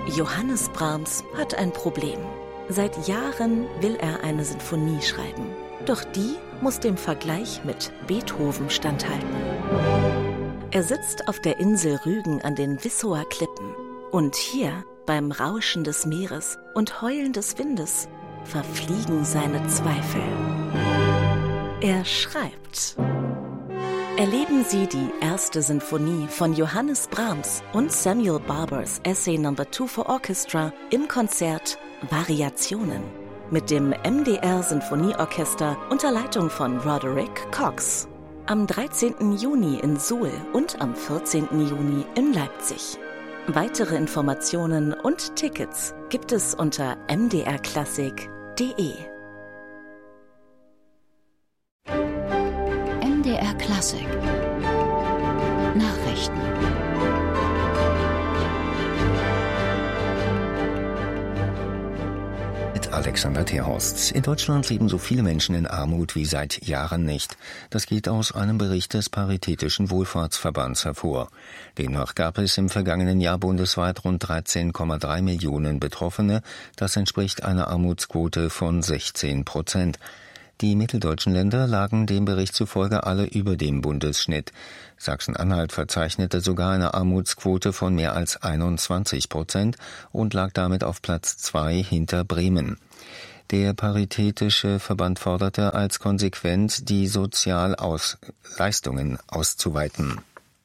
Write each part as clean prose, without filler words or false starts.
Johannes Brahms hat ein Problem. Seit Jahren will er eine Sinfonie schreiben. Doch die muss dem Vergleich mit Beethoven standhalten. Er sitzt auf der Insel Rügen an den Wissower Klippen. Und hier, beim Rauschen des Meeres und Heulen des Windes, verfliegen seine Zweifel. Er schreibt. Erleben Sie die erste Sinfonie von Johannes Brahms und Samuel Barbers Essay No. 2 for Orchestra im Konzert Variationen mit dem MDR Sinfonieorchester unter Leitung von Roderick Cox. Am 13. Juni in Suhl und am 14. Juni in Leipzig. Weitere Informationen und Tickets gibt es unter mdrklassik.de. MDR Klassik Nachrichten. Mit Alexander Terhorst. In Deutschland leben so viele Menschen in Armut wie seit Jahren nicht. Das geht aus einem Bericht des Paritätischen Wohlfahrtsverbands hervor. Demnach gab es im vergangenen Jahr bundesweit rund 13,3 Millionen Betroffene. Das entspricht einer Armutsquote von 16%. Die mitteldeutschen Länder lagen dem Bericht zufolge alle über dem Bundesschnitt. Sachsen-Anhalt verzeichnete sogar eine Armutsquote von mehr als 21% und lag damit auf Platz 2 hinter Bremen. Der Paritätische Verband forderte als konsequent, die Sozialleistungen auszuweiten.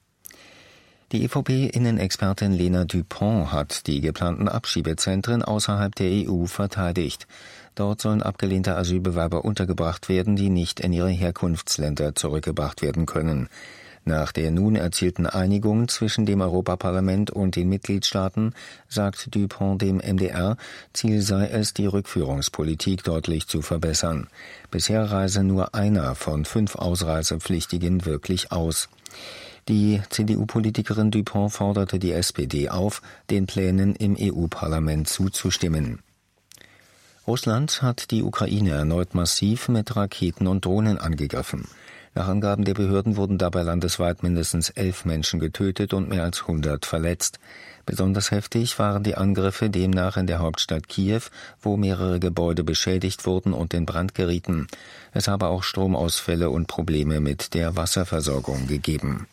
Die EVP-Innenexpertin Lena Dupont hat die geplanten Abschiebezentren außerhalb der EU verteidigt. Dort sollen abgelehnte Asylbewerber untergebracht werden, die nicht in ihre Herkunftsländer zurückgebracht werden können. Nach der nun erzielten Einigung zwischen dem Europaparlament und den Mitgliedstaaten sagt Dupont dem MDR, Ziel sei es, die Rückführungspolitik deutlich zu verbessern. Bisher reise nur einer von 5 Ausreisepflichtigen wirklich aus. Die CDU-Politikerin Dupont forderte die SPD auf, den Plänen im EU-Parlament zuzustimmen. Russland hat die Ukraine erneut massiv mit Raketen und Drohnen angegriffen. Nach Angaben der Behörden wurden dabei landesweit mindestens 11 Menschen getötet und mehr als 100 verletzt. Besonders heftig waren die Angriffe demnach in der Hauptstadt Kiew, wo mehrere Gebäude beschädigt wurden und in Brand gerieten. Es habe auch Stromausfälle und Probleme mit der Wasserversorgung gegeben.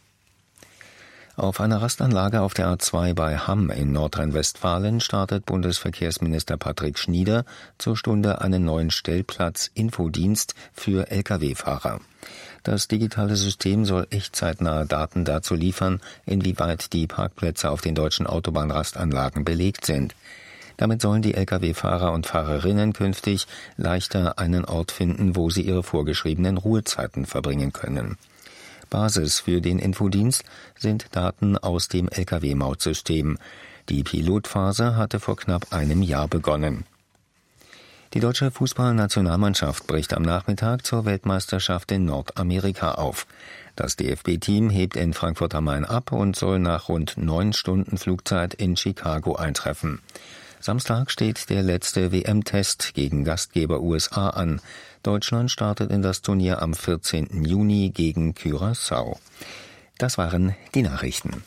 Auf einer Rastanlage auf der A2 bei Hamm in Nordrhein-Westfalen startet Bundesverkehrsminister Patrick Schnieder zur Stunde einen neuen Stellplatz-Infodienst für Lkw-Fahrer. Das digitale System soll echtzeitnahe Daten dazu liefern, inwieweit die Parkplätze auf den deutschen Autobahnrastanlagen belegt sind. Damit sollen die Lkw-Fahrer und Fahrerinnen künftig leichter einen Ort finden, wo sie ihre vorgeschriebenen Ruhezeiten verbringen können. Basis für den Infodienst sind Daten aus dem Lkw-Mautsystem. Die Pilotphase hatte vor knapp einem Jahr begonnen. Die deutsche Fußballnationalmannschaft bricht am Nachmittag zur Weltmeisterschaft in Nordamerika auf. Das DFB-Team hebt in Frankfurt am Main ab und soll nach rund 9 Stunden Flugzeit in Chicago eintreffen. Samstag steht der letzte WM-Test gegen Gastgeber USA an. Deutschland startet in das Turnier am 14. Juni gegen Curaçao. Das waren die Nachrichten.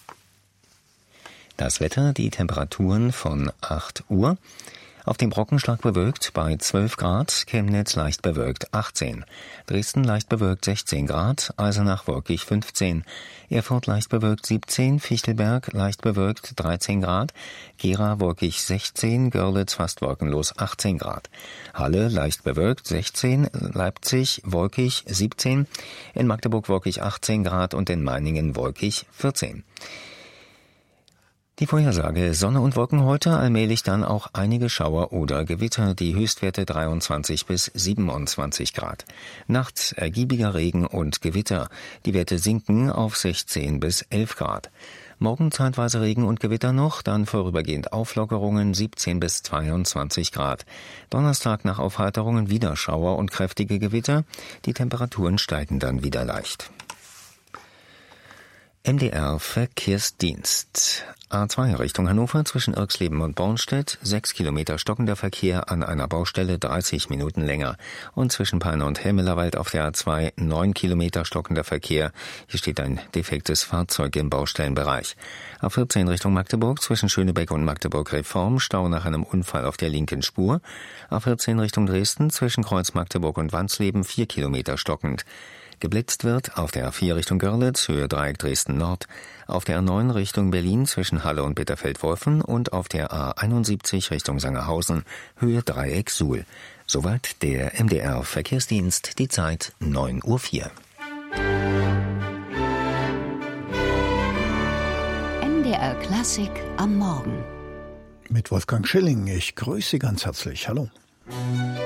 Das Wetter, die Temperaturen von 8 Uhr. Auf dem Brockenschlag bewölkt bei 12 Grad, Chemnitz leicht bewölkt 18, Dresden leicht bewölkt 16 Grad, Eisenach wolkig 15, Erfurt leicht bewölkt 17, Fichtelberg leicht bewölkt 13 Grad, Gera wolkig 16, Görlitz fast wolkenlos 18 Grad, Halle leicht bewölkt 16, Leipzig wolkig 17, in Magdeburg wolkig 18 Grad und in Meiningen wolkig 14. Die Vorhersage: Sonne und Wolken heute, allmählich dann auch einige Schauer oder Gewitter, die Höchstwerte 23 bis 27 Grad. Nachts ergiebiger Regen und Gewitter, die Werte sinken auf 16 bis 11 Grad. Morgen zeitweise Regen und Gewitter noch, dann vorübergehend Auflockerungen 17 bis 22 Grad. Donnerstag nach Aufheiterungen wieder Schauer und kräftige Gewitter, die Temperaturen steigen dann wieder leicht. MDR Verkehrsdienst. A2 Richtung Hannover zwischen Irxleben und Bornstedt, 6 Kilometer stockender Verkehr an einer Baustelle, 30 Minuten länger. Und zwischen Peine und Helmelerwald auf der A2 9 Kilometer stockender Verkehr. Hier steht ein defektes Fahrzeug im Baustellenbereich. A14 Richtung Magdeburg zwischen Schönebeck und Magdeburg Reform, Stau nach einem Unfall auf der linken Spur. A14 Richtung Dresden zwischen Kreuz Magdeburg und Wansleben, 4 Kilometer stockend. Geblitzt wird auf der A4 Richtung Görlitz, Höhe Dreieck Dresden Nord, auf der A9 Richtung Berlin zwischen Halle und Bitterfeld-Wolfen und auf der A71 Richtung Sangerhausen, Höhe Dreieck Suhl. Soweit der MDR Verkehrsdienst, die Zeit 9:04 Uhr. MDR Klassik am Morgen. Mit Wolfgang Schilling. Ich grüße Sie ganz herzlich. Hallo.